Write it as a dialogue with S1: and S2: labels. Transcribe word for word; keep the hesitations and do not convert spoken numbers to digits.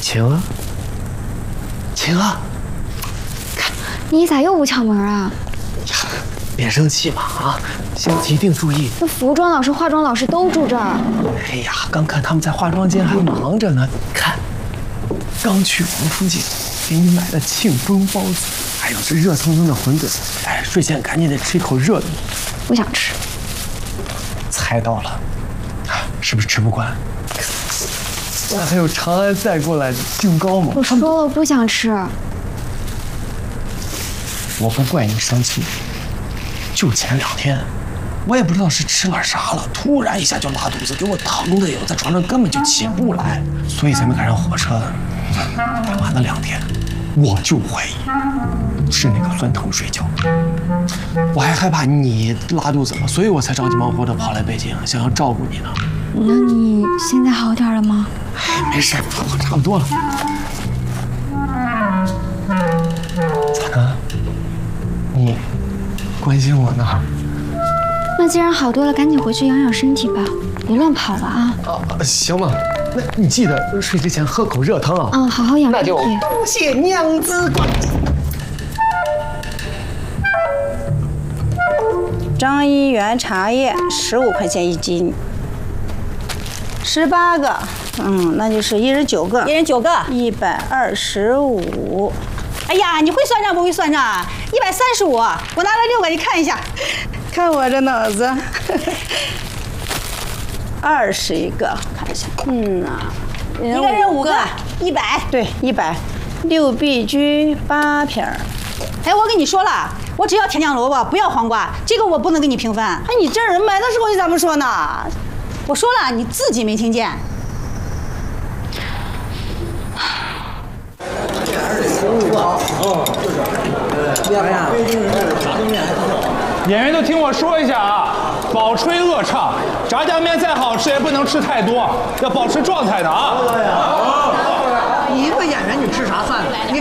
S1: 晴儿，晴儿，
S2: 你咋又不敲门啊？
S1: 呀，别生气嘛啊！下次一定注意。
S2: 那服装老师、化妆老师都住这儿。
S1: 哎呀，刚看他们在化妆间还忙着呢。看，刚去我们附近给你买的庆丰包子，还有这热腾腾的馄饨。哎，睡前赶紧得吃一口热的。
S2: 不想吃。
S1: 猜到了，是不是吃不惯？那还有长安带过来的净糕吗？
S2: 我说了，我不想吃。
S1: 我不怪你生气，就前两天，我也不知道是吃了啥了，突然一下就拉肚子，给我疼的哟，在床上根本就起不来，所以才没赶上火车。晚了两天，我就怀疑是那个酸疼睡觉。我还害怕你拉肚子了，所以我才着急忙活的跑来北京，想要照顾你呢。
S2: 那你现在好点了吗？
S1: 哎，没事，我差不多了。咋的？你关心我呢？
S2: 那既然好多了，赶紧回去养养身体吧，别乱跑了啊！
S1: 啊，行吧。那你记得睡之前喝口热汤啊。
S2: 嗯，好好养身体。
S1: 那就多谢娘子关心。
S3: 张一元茶叶十五块钱一斤，十八个，嗯，那就是一人九个，
S4: 一人九个，
S3: 一百二十五。
S4: 哎呀，你会算账不会算账？一百三十五，我拿了六个，你看一下，
S3: 看我这脑子，二十一个，看一下，嗯呐、啊，
S4: 一个人五个，一百，
S3: 对，一百，六必居八瓶儿。
S4: 哎，我跟你说了，我只要甜酱萝卜，不要黄瓜，这个我不能跟你平分。
S3: 哎，你这人买的时候你咋不说呢？
S4: 我说了，你自己没听见。
S5: 演员都听我说一下啊，饱吹恶唱，炸酱面再好吃也不能吃太多，要保持状态的啊。
S6: 你一个演员，你吃啥饭？你